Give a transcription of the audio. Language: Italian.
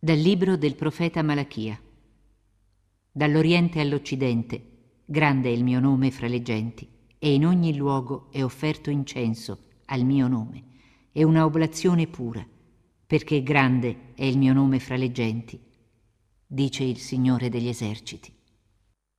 Dal libro del profeta Malachia. Dall'Oriente all'Occidente, grande è il mio nome fra le genti, e in ogni luogo è offerto incenso al mio nome, e una oblazione pura, perché grande è il mio nome fra le genti, dice il Signore degli eserciti.